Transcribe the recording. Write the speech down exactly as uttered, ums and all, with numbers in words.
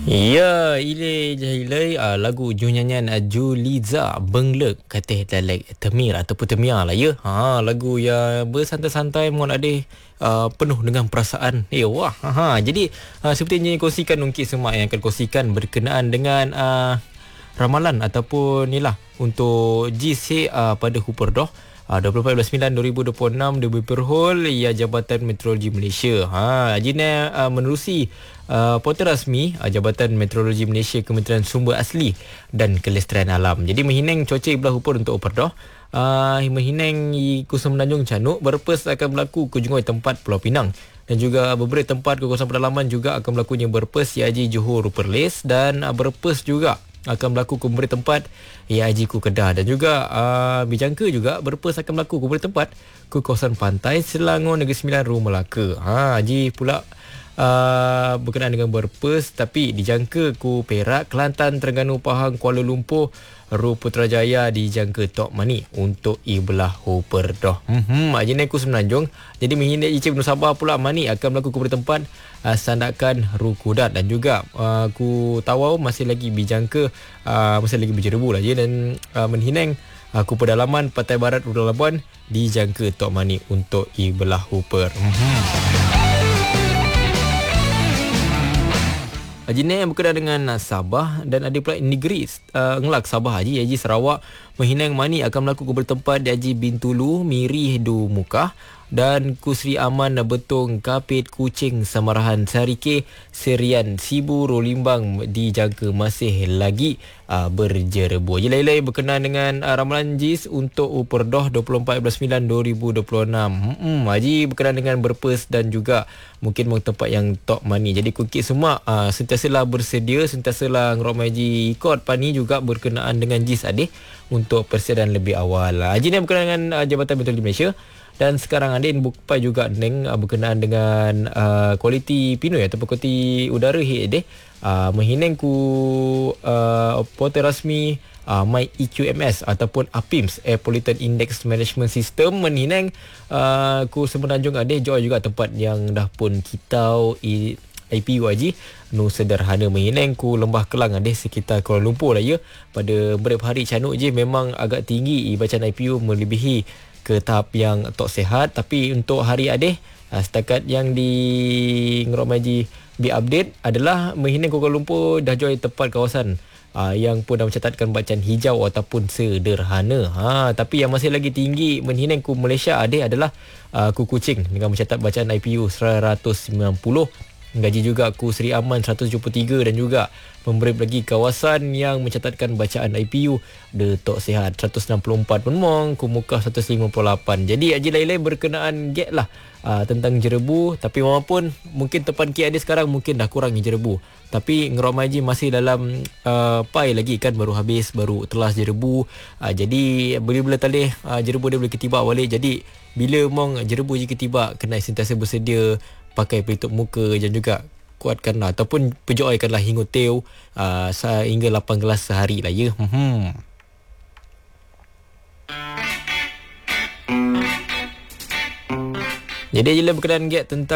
Ya, ile jahilai uh, lagu nyanyian uh, Juliza Benglek katih dalek Temir ataupun Temia lah ya. Ha, lagu yang bersantai-santai mohon adeh uh, penuh dengan perasaan. Eh wah. Ha, ha. Jadi uh, seperti yang kongsikan Ungkit Semak yang akan kongsikan berkenaan dengan uh, ramalan ataupun inilah untuk G C uh, pada Huperdoh. Uh, dua puluh empat bulan sembilan dua ribu dua puluh enam diberi perhol ya Jabatan Meteorologi Malaysia. Ha, Jina uh, menerusi uh, portal rasmi uh, Jabatan Meteorologi Malaysia Kementerian Sumber Asli dan Kelestarian Alam. Jadi menghinang cuaca Ibelah Hupur untuk Huperdoh. Uh, menghinang i Kusum Menanjung Canuk berpes akan berlaku ke jungoi tempat Pulau Pinang. Dan juga beberapa tempat ke kawasan pedalaman juga akan berlakunya berpes I A J Johor Perlis dan uh, berpes juga akan berlaku ke beberapa tempat I A J Ku Kedah dan juga uh, dijangka juga berpes akan berlaku ke beberapa tempat ke kawasan pantai Selangor Negeri Sembilan Ru Melaka. Ha, Haji pula uh, berkenaan dengan berpes tapi dijangka ku Perak, Kelantan, Terengganu, Pahang, Kuala Lumpur, Ru Putrajaya dijangka Tok Mani untuk Ibelah Huperdoh. Hmm, Haji Neku Semenanjung. Jadi menghindar Icip Nur Sabah pula Mani akan berlaku ke beberapa tempat uh, sandakan Ru Kudat dan juga uh, ku Tawau masih lagi dijangka uh, masih lagi berjerebu lah je dan uh, menhinang uh, ku pedalaman Pantai Barat Ru Labuan dijangka Tok Mani untuk Ibelah Huper. Hmm. Haji Nek berkenaan dengan Sabah dan ada pula negeri uh, Ngelak Sabah Haji Haji Sarawak menghinang Mani akan berlaku ke bertempat di Haji Bintulu Miri Du Mukah dan Kusri Aman Betong Kapit Kuching Samarahan Sarike Serian Sibu Rolimbang dijangka masih lagi uh, berjerebu. Jadi lain-lain berkenaan dengan uh, ramalan J I S untuk Huperdoh dua puluh empat bulan sembilan dua ribu dua puluh enam. Hmm, Haji berkenaan dengan berpes dan juga mungkin mau tempat yang Tok Mani. Jadi Ungkit Semak uh, sentiasalah bersedia, sentiasalah ngerok maji ikut pani juga berkenaan dengan J I S adih untuk persediaan lebih awal. Haji ni berkenaan dengan uh, Jabatan Meteorologi Malaysia. Dan sekarang Adin bukai juga neng uh, berkenaan dengan uh, kualiti pinoi ataupun kualiti udara he deh uh, menghinang ku uh, portal rasmi uh, My E Q M S ataupun A P I M S Air Pollutant Index Management System menghinang uh, ku Semenanjung Adin joy juga tempat yang dah pun kitau i I P U Haji nu sederhana menghinang ku Lembah Kelang ada sekitar Kuala Lumpur lah ya. Pada beberapa hari canuk je memang agak tinggi bacaan I P U melebihi ke tahap yang tok sehat, tapi untuk hari adeh setakat yang di Ngerok Maji bi update adalah menghinang Kuala Lumpur dah join tempat kawasan uh, yang pun dah mencatatkan bacaan hijau ataupun sederhana. Ha, tapi yang masih lagi tinggi menghinang ku Malaysia adeh adalah uh, ku Kuching dengan mencatat bacaan I P U seratus sembilan puluh. Gaji juga ku Seri Aman seratus tujuh puluh tiga dan juga memberi lagi kawasan yang mencatatkan bacaan I P U de Tok Sihat seratus enam puluh empat Penmong, ku Mukah seratus lima puluh lapan. Jadi Haji lain-lain berkenaan gap lah uh, tentang jerebu, tapi walaupun mungkin tepan K A D sekarang mungkin dah kurang jerebu. Tapi Ngerok Maji masih dalam uh, pai lagi kan, baru habis, baru telas jerebu. Uh, jadi bila-bila talih uh, jerebu dia boleh ketibak balik. Jadi bila mong jerebu je ketibak, kena sentiasa bersedia pakai pelitup muka dan juga kuatkanlah ataupun pejoikanlah hingga teo uh, sehingga lapan gelas sehari lah ya. Hmm. Jadi jelas berkenaan gap tentang